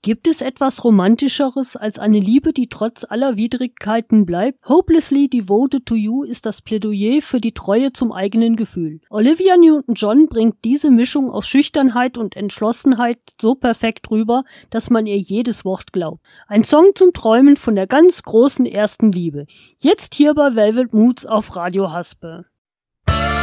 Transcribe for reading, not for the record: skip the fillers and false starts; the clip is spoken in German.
Gibt es etwas Romantischeres als eine Liebe, die trotz aller Widrigkeiten bleibt? Hopelessly Devoted to You ist das Plädoyer für die Treue zum eigenen Gefühl. Olivia Newton-John bringt diese Mischung aus Schüchternheit und Entschlossenheit so perfekt rüber, dass man ihr jedes Wort glaubt. Ein Song zum Träumen von der ganz großen ersten Liebe. Jetzt hier bei Velvet Moods auf Radio Haspe.